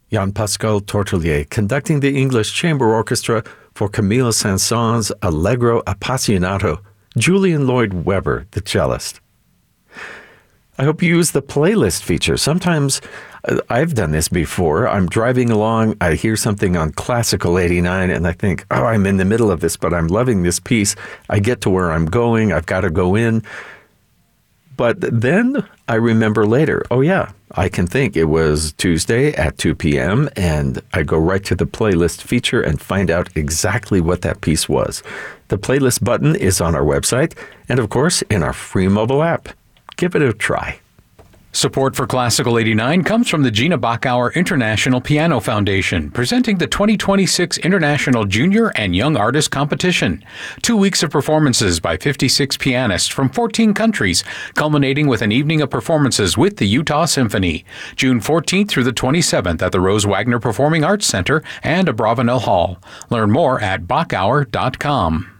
Jean-Pascal Tortelier, conducting the English Chamber Orchestra for Camille Saint-Saëns' Allegro Appassionato, Julian Lloyd Webber, the cellist. I hope you use the playlist feature. Sometimes I've done this before. I'm driving along, I hear something on Classical 89, and I think, oh, I'm in the middle of this, but I'm loving this piece. I get to where I'm going. I've got to go in. But then I remember later, oh yeah, I can think it was Tuesday at 2 p.m. and I go right to the playlist feature and find out exactly what that piece was. The playlist button is on our website and, of course, in our free mobile app. Give it a try. Support for Classical 89 comes from the Gina Bachauer International Piano Foundation, presenting the 2026 International Junior and Young Artist Competition. 2 weeks of performances by 56 pianists from 14 countries, culminating with an evening of performances with the Utah Symphony. June 14th through the 27th at the Rose Wagner Performing Arts Center and Abravanel Hall. Learn more at Bachauer.com.